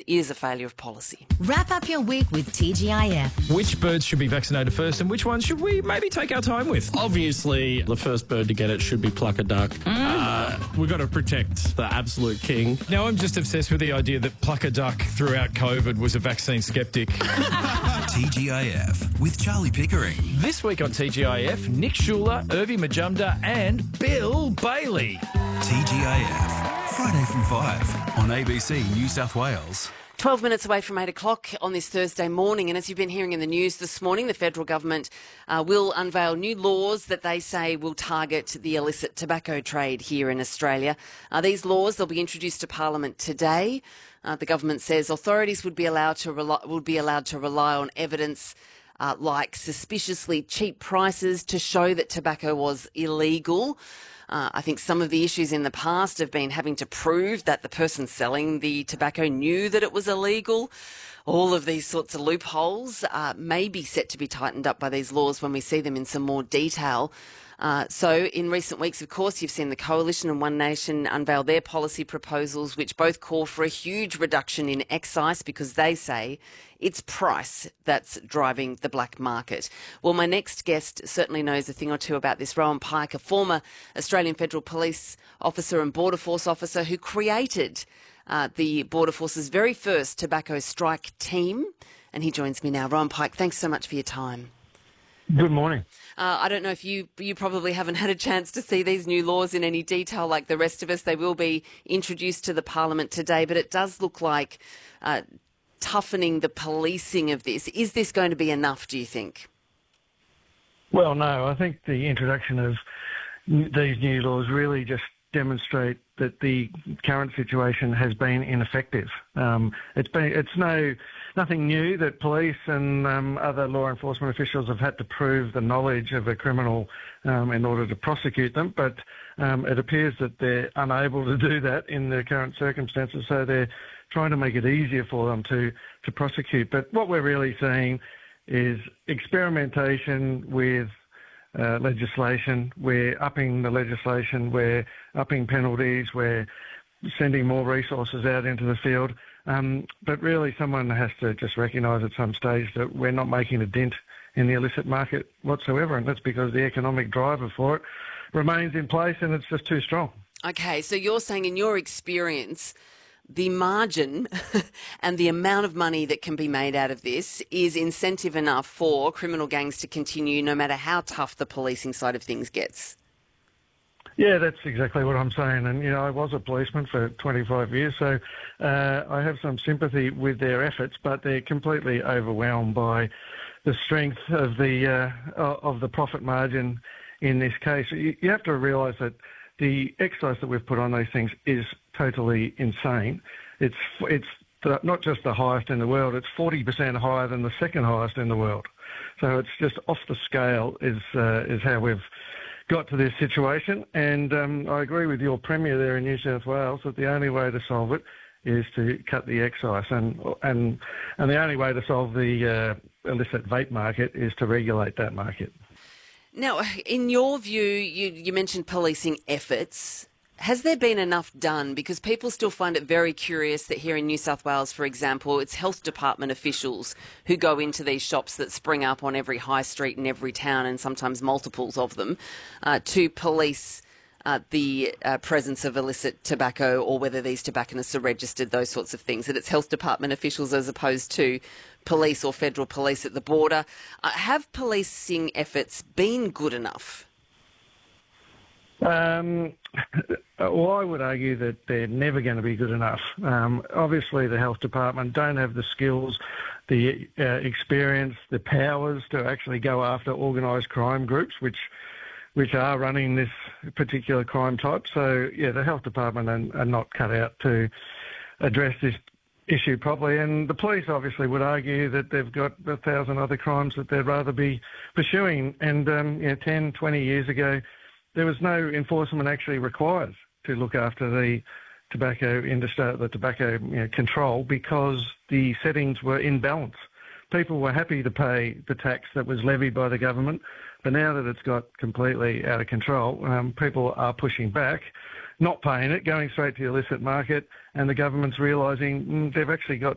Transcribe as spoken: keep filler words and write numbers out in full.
is a failure of policy. Wrap up your week with T G I F. Which birds should be vaccinated first and which ones should we maybe take our time with? Obviously, the first bird to get it should be pluck a duck. Mm. Uh, we've got to protect the absolute king. Now, I'm just obsessed with the idea that pluck a duck throughout COVID was a vaccine skeptic. T G I F with Charlie Pickering. This week on T G I F, Nick Schuler, Irvi Majumdar and Bill Bailey. T G I F, Friday from five on A B C New South Wales. twelve minutes away from eight o'clock on this Thursday morning, and as you've been hearing in the news this morning, the federal government uh, will unveil new laws that they say will target the illicit tobacco trade here in Australia. Uh, these laws, they'll be introduced to Parliament today. Uh, the government says authorities would be allowed to rely, would be allowed to rely on evidence uh, like suspiciously cheap prices to show that tobacco was illegal. Uh, I think some of the issues in the past have been having to prove that the person selling the tobacco knew that it was illegal. All of these sorts of loopholes uh, may be set to be tightened up by these laws when we see them in some more detail. Uh, so in recent weeks, of course, you've seen the Coalition and One Nation unveil their policy proposals, which both call for a huge reduction in excise because they say it's price that's driving the black market. Well, my next guest certainly knows a thing or two about this. Rowan Pike, a former Australian Federal Police officer and Border Force officer who created uh, the Border Force's very first tobacco strike team. And he joins me now. Rowan Pike, thanks so much for your time. Good morning. Uh, I don't know if you you probably haven't had a chance to see these new laws in any detail like the rest of us. They will be introduced to the Parliament today, but it does look like uh, toughening the policing of this. Is this going to be enough, do you think? Well, no. I think the introduction of these new laws really just demonstrate that the current situation has been ineffective. Um, it's been it's no nothing new that police and um, other law enforcement officials have had to prove the knowledge of a criminal um, in order to prosecute them, but um, it appears that they're unable to do that in the current circumstances, so they're trying to make it easier for them to, to prosecute. But what we're really seeing is experimentation with Uh, legislation. We're upping the legislation, we're upping penalties, we're sending more resources out into the field. Um, but really someone has to just recognise at some stage that we're not making a dent in the illicit market whatsoever, and that's because the economic driver for it remains in place and it's just too strong. Okay, so you're saying in your experience the margin and the amount of money that can be made out of this is incentive enough for criminal gangs to continue no matter how tough the policing side of things gets? Yeah, that's exactly what I'm saying. And, you know, I was a policeman for twenty-five years, so uh, I have some sympathy with their efforts, but they're completely overwhelmed by the strength of the uh, of the profit margin in this case. You, you have to realise that the excise that we've put on these things is totally insane. It's it's the, not just the highest in the world, it's forty percent higher than the second highest in the world. So it's just off the scale is uh, is how we've got to this situation. And um, I agree with your Premier there in New South Wales that the only way to solve it is to cut the excise. And and, and the only way to solve the uh, illicit vape market is to regulate that market. Now, in your view, you, you mentioned policing efforts. Has there been enough done? Because people still find it very curious that here in New South Wales, for example, it's health department officials who go into these shops that spring up on every high street in every town, and sometimes multiples of them, uh, to police uh, the uh, presence of illicit tobacco or whether these tobacconists are registered, those sorts of things. That it's health department officials as opposed to police or federal police at the border. Uh, have policing efforts been good enough? Um, well, I would argue that they're never going to be good enough. Um, obviously, the health department don't have the skills, the uh, experience, the powers to actually go after organised crime groups, which which are running this particular crime type. So, yeah, the health department are, are not cut out to address this issue properly. And the police obviously would argue that they've got a thousand other crimes that they'd rather be pursuing. And, um, you know, ten, twenty years ago, there was no enforcement actually required to look after the tobacco industry, the tobacco you know, control, because the settings were in balance. People were happy to pay the tax that was levied by the government, but now that it's got completely out of control, um, people are pushing back, not paying it, going straight to the illicit market, and the government's realising mm, they've actually got